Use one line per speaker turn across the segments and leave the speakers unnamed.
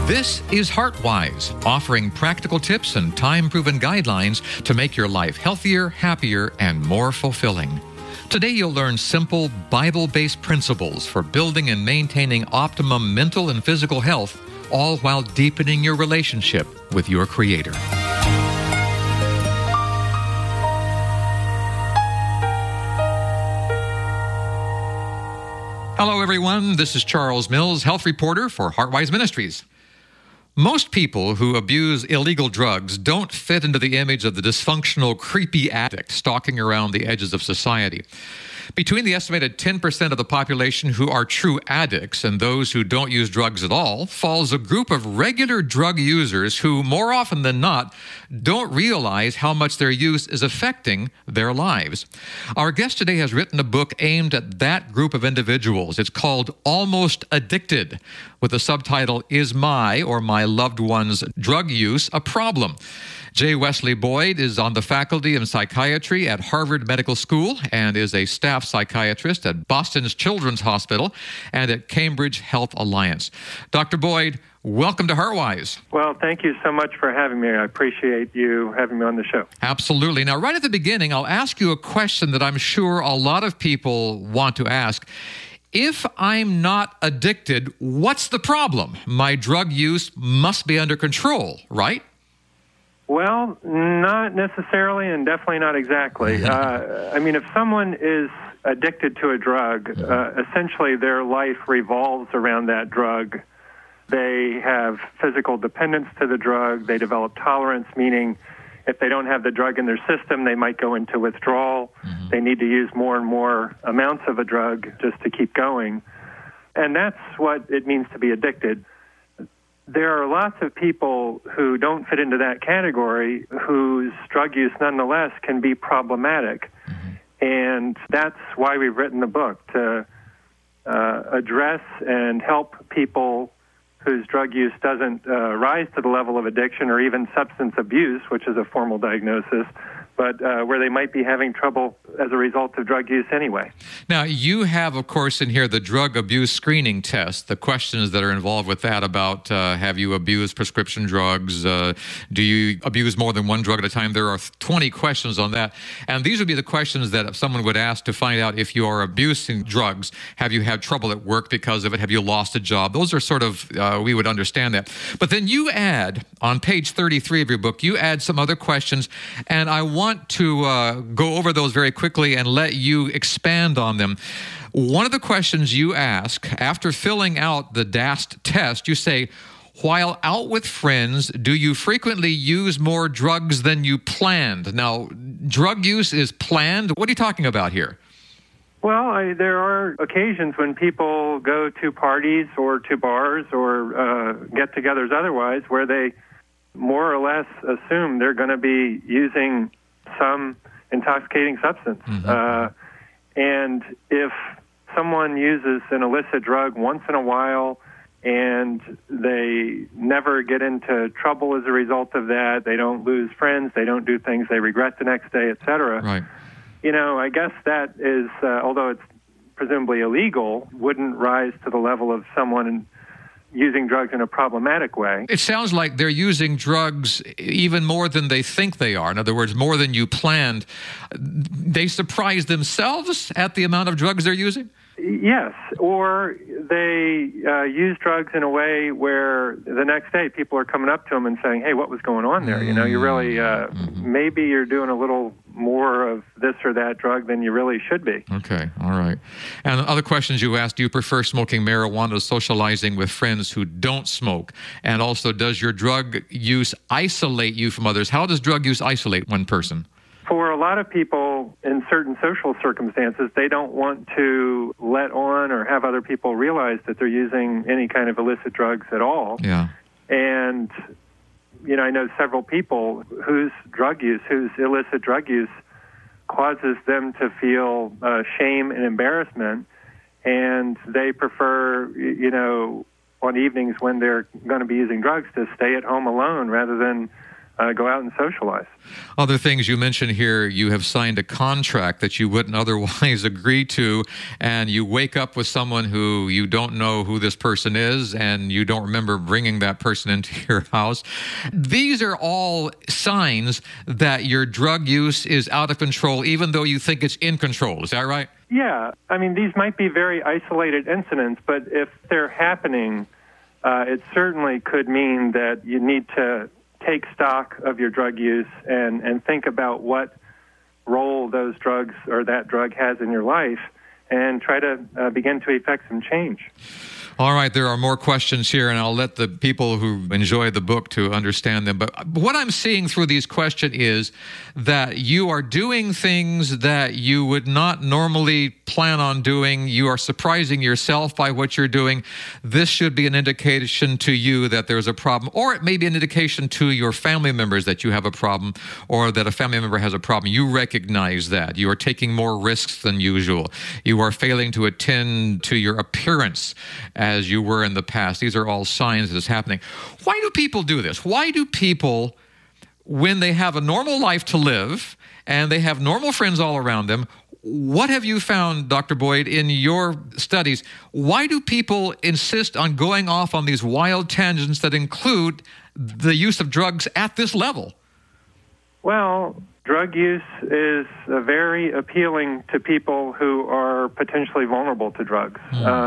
This is HeartWise, offering practical tips and time-proven guidelines to make your life healthier, happier, and more fulfilling. Today you'll learn simple, Bible-based principles for building and maintaining optimum mental and physical health, all while deepening your relationship with your Creator. Hello, everyone. This is Charles Mills, health reporter for HeartWise Ministries. Most people who abuse illegal drugs don't fit into the image of the dysfunctional, creepy addict stalking around the edges of society. Between the estimated 10% of the population who are true addicts and those who don't use drugs at all falls a group of regular drug users who, more often than not, don't realize how much their use is affecting their lives. Our guest today has written a book aimed at that group of individuals. It's called Almost Addicted, with the subtitle, Is My or My Loved One's Drug Use a Problem? J. Wesley Boyd is on the faculty in psychiatry at Harvard Medical School and is a staff psychiatrist at Boston's Children's Hospital and at Cambridge Health Alliance. Dr. Boyd, welcome to HeartWise.
Well, thank you so much for having me. I appreciate you having me on the show.
Absolutely. Now, right at the beginning, I'll ask you a question that I'm sure a lot of people want to ask. If I'm not addicted, what's the problem? My drug use must be under control, right?
Well, not necessarily and definitely not exactly. If someone is addicted to a drug, essentially their life revolves around that drug. They have physical dependence to the drug. They develop tolerance, meaning if they don't have the drug in their system, they might go into withdrawal. They need to use more and more amounts of a drug just to keep going. And that's what it means to be addicted. There are lots of people who don't fit into that category whose drug use nonetheless can be problematic. And that's why we've written the book, to address and help people whose drug use doesn't rise to the level of addiction or even substance abuse, which is a formal diagnosis, but where they might be having trouble as a result of drug use anyway.
Now, you have, of course, in here the drug abuse screening test, the questions that are involved with that about have you abused prescription drugs? Do you abuse more than one drug at a time? There are 20 questions on that. And these would be the questions that if someone would ask to find out if you are abusing drugs. Have you had trouble at work because of it? Have you lost a job? Those are sort of, we would understand that. But then you add, on page 33 of your book, you add some other questions, and I want to go over those very quickly and let you expand on them. One of the questions you ask after filling out the DAST test, you say, while out with friends, do you frequently use more drugs than you planned? Now, drug use is planned. What are you talking about here?
Well, there are occasions when people go to parties or to bars or get-togethers otherwise where they more or less assume they're going to be using some intoxicating substance. And if someone uses an illicit drug once in a while and they never get into trouble as a result of that, they don't lose friends, they don't do things they regret the next day, etc.
Right.
I guess that is, although it's presumably illegal, wouldn't rise to the level of someone using drugs in a problematic way.
It sounds like they're using drugs even more than they think they are. In other words, more than you planned. They surprise themselves at the amount of drugs they're using?
Yes, or they use drugs in a way where the next day people are coming up to them and saying, hey, what was going on there? You really, maybe you're doing a little more of this or that drug than you really should be.
Okay, all right. And other questions you asked, do you prefer smoking marijuana to socializing with friends who don't smoke? And also, does your drug use isolate you from others? How does drug use isolate one person?
For a lot of people in certain social circumstances, they don't want to let on or have other people realize that they're using any kind of illicit drugs at all.
Yeah.
And, I know several people whose illicit drug use causes them to feel shame and embarrassment, and they prefer, on evenings when they're going to be using drugs to stay at home alone rather than go out and socialize.
Other things you mentioned here, you have signed a contract that you wouldn't otherwise agree to, and you wake up with someone who you don't know who this person is, and you don't remember bringing that person into your house. These are all signs that your drug use is out of control, even though you think it's in control. Is that right?
Yeah. I mean, these might be very isolated incidents, but if they're happening, it certainly could mean that you need to take stock of your drug use and think about what role those drugs or that drug has in your life and try to begin to effect some change.
All right, there are more questions here, and I'll let the people who enjoy the book to understand them. But what I'm seeing through these questions is that you are doing things that you would not normally plan on doing. You are surprising yourself by what you're doing. This should be an indication to you that there's a problem, or it may be an indication to your family members that you have a problem, or that a family member has a problem. You recognize that. You are taking more risks than usual. You are failing to attend to your appearance as you were in the past. These are all signs that it's happening. Why do people do this? Why do people, when they have a normal life to live and they have normal friends all around them, what have you found, Dr. Boyd, in your studies? Why do people insist on going off on these wild tangents that include the use of drugs at this level?
Well, drug use is very appealing to people who are potentially vulnerable to drugs.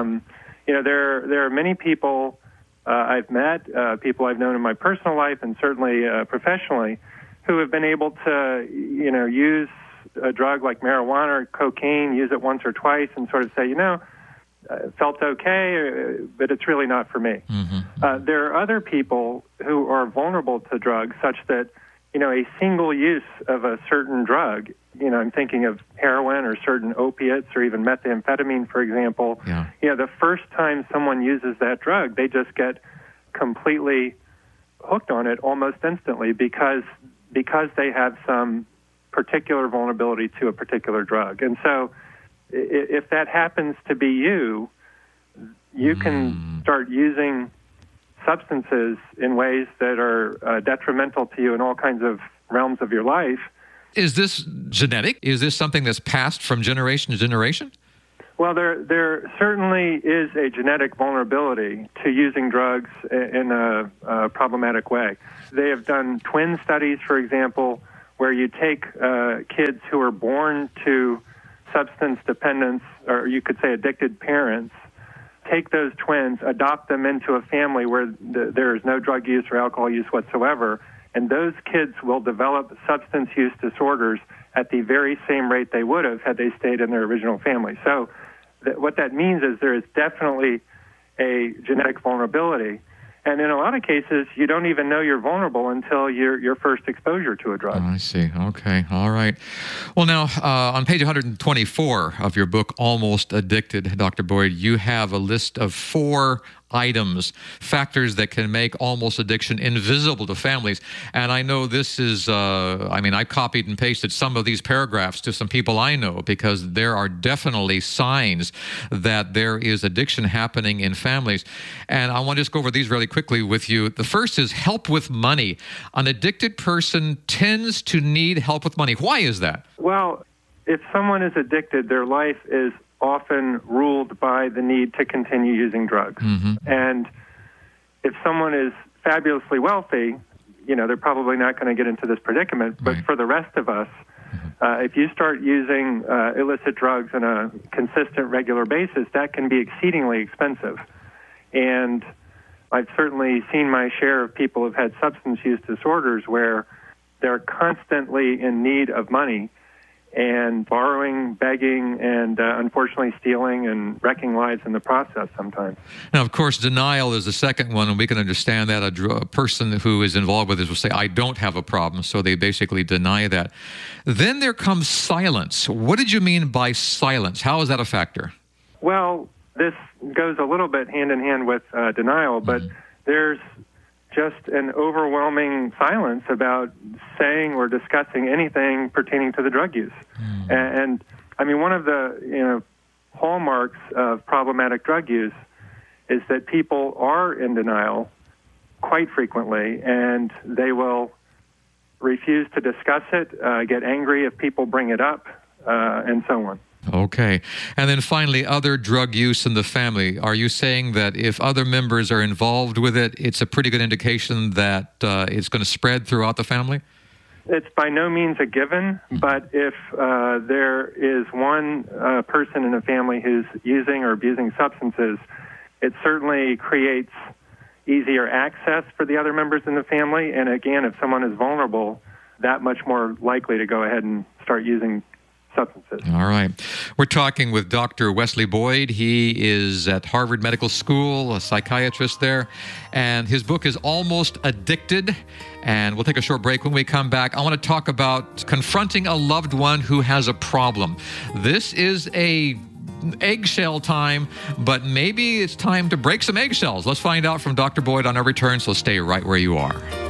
There are many people I've met, people I've known in my personal life and certainly professionally, who have been able to, use a drug like marijuana or cocaine, use it once or twice and sort of say, it felt okay, but it's really not for me. There are other people who are vulnerable to drugs such that, a single use of a certain drug, I'm thinking of heroin or certain opiates or even methamphetamine, for example. The first time someone uses that drug, they just get completely hooked on it almost instantly because they have some particular vulnerability to a particular drug. And so if that happens to be you, you can start using substances in ways that are detrimental to you in all kinds of realms of your life.
Is this genetic? Is this something that's passed from generation to generation?
Well, there certainly is a genetic vulnerability to using drugs in a problematic way. They have done twin studies, for example, where you take kids who are born to substance dependence, or you could say addicted parents, take those twins, adopt them into a family where there is no drug use or alcohol use whatsoever, and those kids will develop substance use disorders at the very same rate they would have had they stayed in their original family. So what that means is there is definitely a genetic vulnerability. And in a lot of cases, you don't even know you're vulnerable until your first exposure to a drug.
Oh, I see. Okay. All right. Well, now, on page 124 of your book, Almost Addicted, Dr. Boyd, you have a list of 4 items, factors that can make almost addiction invisible to families. And I know this is, I copied and pasted some of these paragraphs to some people I know because there are definitely signs that there is addiction happening in families. And I want to just go over these really quickly with you. The first is help with money. An addicted person tends to need help with money. Why is that?
Well, if someone is addicted, their life is often ruled by the need to continue using drugs. And if someone is fabulously wealthy, they're probably not going to get into this predicament. But for the rest of us, if you start using illicit drugs on a consistent, regular basis, that can be exceedingly expensive. And I've certainly seen my share of people who've had substance use disorders where they're constantly in need of money and borrowing, begging, and unfortunately stealing and wrecking lives in the process sometimes.
Now, of course, denial is the second one, and we can understand that a person who is involved with this will say, I don't have a problem, so they basically deny that. Then there comes silence. What did you mean by silence? How is that a factor?
Well, this goes a little bit hand in hand with denial, but there's just an overwhelming silence about saying or discussing anything pertaining to the drug use. And I mean, one of the hallmarks of problematic drug use is that people are in denial quite frequently, and they will refuse to discuss it, get angry if people bring it up, and so on.
Okay. And then finally, other drug use in the family. Are you saying that if other members are involved with it, it's a pretty good indication that it's going to spread throughout the family?
It's by no means a given, but if there is one person in a family who's using or abusing substances, it certainly creates easier access for the other members in the family. And again, if someone is vulnerable, that much more likely to go ahead and start using substances.
All right. We're talking with Dr. Wesley Boyd. He is at Harvard Medical School, a psychiatrist there, and his book is Almost Addicted. And we'll take a short break. When we come back, I want to talk about confronting a loved one who has a problem. This is a eggshell time, but maybe it's time to break some eggshells. Let's find out from Dr. Boyd on our return, so stay right where you are.